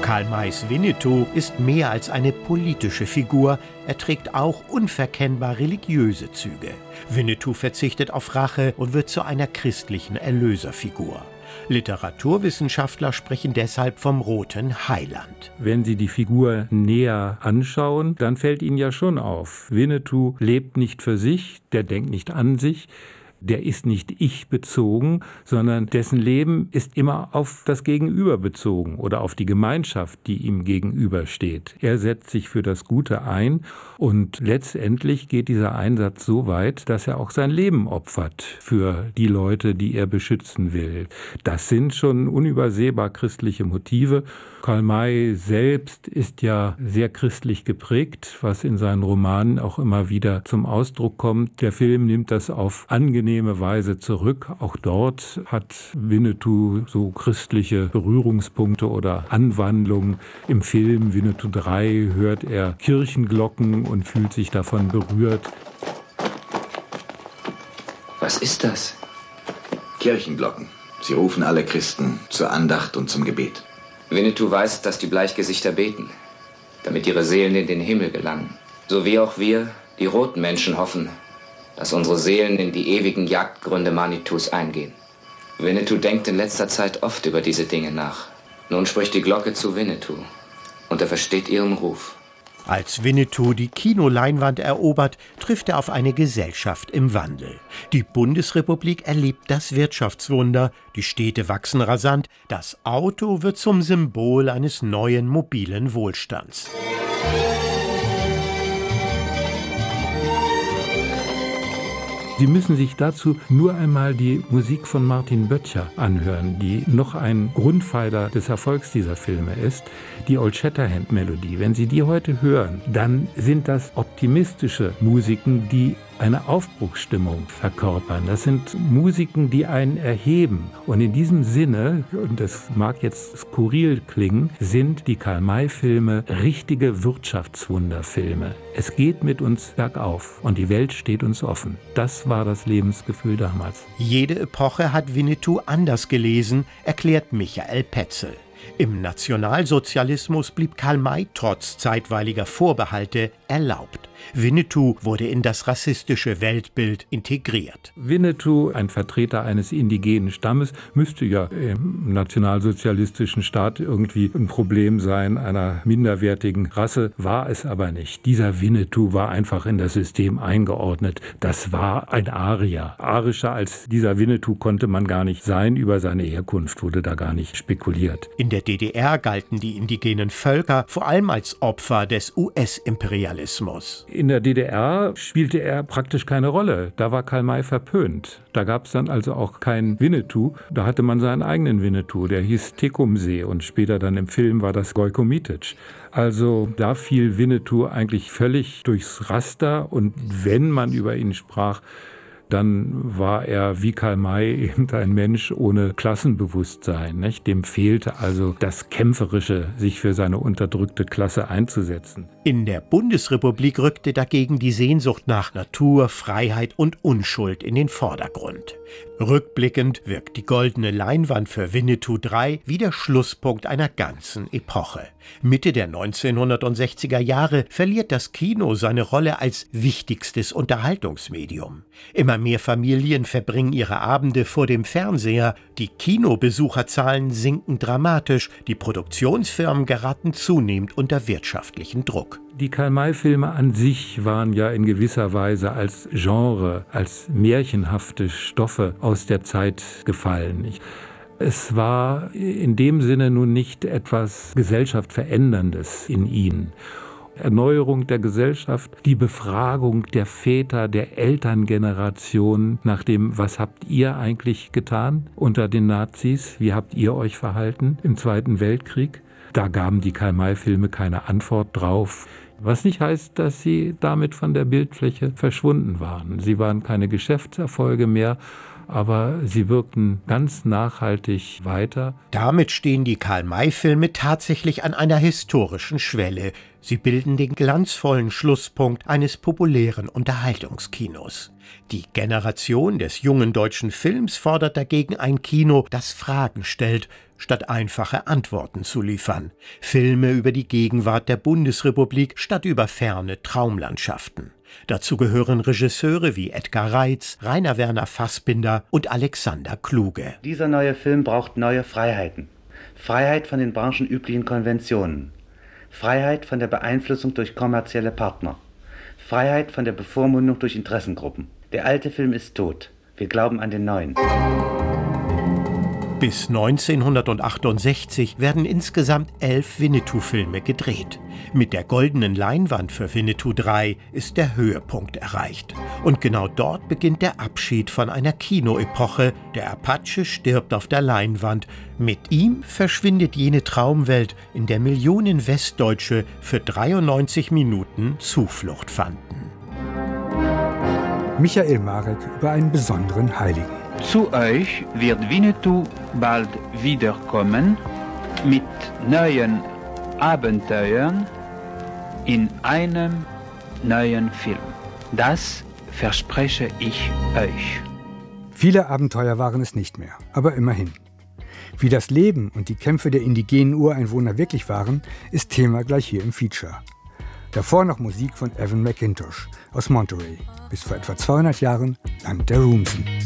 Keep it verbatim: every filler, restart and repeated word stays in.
Karl Mays Winnetou ist mehr als eine politische Figur, er trägt auch unverkennbar religiöse Züge. Winnetou verzichtet auf Rache und wird zu einer christlichen Erlöserfigur. Literaturwissenschaftler sprechen deshalb vom roten Heiland. Wenn Sie die Figur näher anschauen, dann fällt Ihnen ja schon auf, Winnetou lebt nicht für sich, der denkt nicht an sich, der ist nicht ich-bezogen, sondern dessen Leben ist immer auf das Gegenüber bezogen oder auf die Gemeinschaft, die ihm gegenübersteht. Er setzt sich für das Gute ein und letztendlich geht dieser Einsatz so weit, dass er auch sein Leben opfert für die Leute, die er beschützen will. Das sind schon unübersehbar christliche Motive. Karl May selbst ist ja sehr christlich geprägt, was in seinen Romanen auch immer wieder zum Ausdruck kommt. Der Film nimmt das auf angenehme Weise zurück. Auch dort hat Winnetou so christliche Berührungspunkte oder Anwandlungen. Im Film Winnetou drei hört er Kirchenglocken und fühlt sich davon berührt. Was ist das? Kirchenglocken. Sie rufen alle Christen zur Andacht und zum Gebet. Winnetou weiß, dass die Bleichgesichter beten, damit ihre Seelen in den Himmel gelangen. So wie auch wir, die roten Menschen, hoffen, dass unsere Seelen in die ewigen Jagdgründe Manitus eingehen. Winnetou denkt in letzter Zeit oft über diese Dinge nach. Nun spricht die Glocke zu Winnetou und er versteht ihren Ruf. Als Winnetou die Kinoleinwand erobert, trifft er auf eine Gesellschaft im Wandel. Die Bundesrepublik erlebt das Wirtschaftswunder, die Städte wachsen rasant, das Auto wird zum Symbol eines neuen mobilen Wohlstands. Sie müssen sich dazu nur einmal die Musik von Martin Böttcher anhören, die noch ein Grundpfeiler des Erfolgs dieser Filme ist, die Old Shatterhand-Melodie. Wenn Sie die heute hören, dann sind das optimistische Musiken, die eine Aufbruchsstimmung verkörpern. Das sind Musiken, die einen erheben. Und in diesem Sinne, und das mag jetzt skurril klingen, sind die Karl-May-Filme richtige Wirtschaftswunderfilme. Es geht mit uns bergauf und die Welt steht uns offen. Das war das Lebensgefühl damals. Jede Epoche hat Winnetou anders gelesen, erklärt Michael Petzel. Im Nationalsozialismus blieb Karl May trotz zeitweiliger Vorbehalte erlaubt. Winnetou wurde in das rassistische Weltbild integriert. Winnetou, ein Vertreter eines indigenen Stammes, müsste ja im nationalsozialistischen Staat irgendwie ein Problem sein, einer minderwertigen Rasse, war es aber nicht. Dieser Winnetou war einfach in das System eingeordnet. Das war ein Arier. Arischer als dieser Winnetou konnte man gar nicht sein. Über seine Herkunft wurde da gar nicht spekuliert. In der D D R galten die indigenen Völker vor allem als Opfer des U S-Imperialismus. In der D D R spielte er praktisch keine Rolle. Da war Karl May verpönt. Da gab es dann also auch keinen Winnetou. Da hatte man seinen eigenen Winnetou, der hieß Tecumseh und später dann im Film war das Gojko Mitic. Also da fiel Winnetou eigentlich völlig durchs Raster und wenn man über ihn sprach, dann war er wie Karl May eben ein Mensch ohne Klassenbewusstsein. Nicht? Dem fehlte also das Kämpferische, sich für seine unterdrückte Klasse einzusetzen. In der Bundesrepublik rückte dagegen die Sehnsucht nach Natur, Freiheit und Unschuld in den Vordergrund. Rückblickend wirkt die goldene Leinwand für Winnetou drei wie der Schlusspunkt einer ganzen Epoche. Mitte der neunzehnhundertsechziger Jahre verliert das Kino seine Rolle als wichtigstes Unterhaltungsmedium. Immer mehr Familien verbringen ihre Abende vor dem Fernseher, die Kinobesucherzahlen sinken dramatisch, die Produktionsfirmen geraten zunehmend unter wirtschaftlichen Druck. Die Karl-May-Filme an sich waren ja in gewisser Weise als Genre, als märchenhafte Stoffe aus der Zeit gefallen. Ich Es war in dem Sinne nun nicht etwas Gesellschaftveränderndes in ihnen. Erneuerung der Gesellschaft, die Befragung der Väter, der Elterngeneration nach dem, was habt ihr eigentlich getan unter den Nazis? Wie habt ihr euch verhalten im Zweiten Weltkrieg? Da gaben die Karl-May-Filme keine Antwort drauf. Was nicht heißt, dass sie damit von der Bildfläche verschwunden waren. Sie waren keine Geschäftserfolge mehr, aber sie wirkten ganz nachhaltig weiter. Damit stehen die Karl-May-Filme tatsächlich an einer historischen Schwelle. Sie bilden den glanzvollen Schlusspunkt eines populären Unterhaltungskinos. Die Generation des jungen deutschen Films fordert dagegen ein Kino, das Fragen stellt, statt einfache Antworten zu liefern. Filme über die Gegenwart der Bundesrepublik statt über ferne Traumlandschaften. Dazu gehören Regisseure wie Edgar Reitz, Rainer Werner Fassbinder und Alexander Kluge. Dieser neue Film braucht neue Freiheiten. Freiheit von den branchenüblichen Konventionen. Freiheit von der Beeinflussung durch kommerzielle Partner. Freiheit von der Bevormundung durch Interessengruppen. Der alte Film ist tot. Wir glauben an den neuen. Bis neunzehnhundertachtundsechzig werden insgesamt elf Winnetou-Filme gedreht. Mit der goldenen Leinwand für Winnetou drei ist der Höhepunkt erreicht. Und genau dort beginnt der Abschied von einer Kinoepoche. Der Apache stirbt auf der Leinwand. Mit ihm verschwindet jene Traumwelt, in der Millionen Westdeutsche für dreiundneunzig Minuten Zuflucht fanden. Michael Marek über einen besonderen Heiligen. Zu euch wird Winnetou bald wiederkommen mit neuen Abenteuern in einem neuen Film. Das verspreche ich euch. Viele Abenteuer waren es nicht mehr, aber immerhin. Wie das Leben und die Kämpfe der indigenen Ureinwohner wirklich waren, ist Thema gleich hier im Feature. Davor noch Musik von Evan McIntosh aus Monterey, bis vor etwa zweihundert Jahren Land der Rumsen.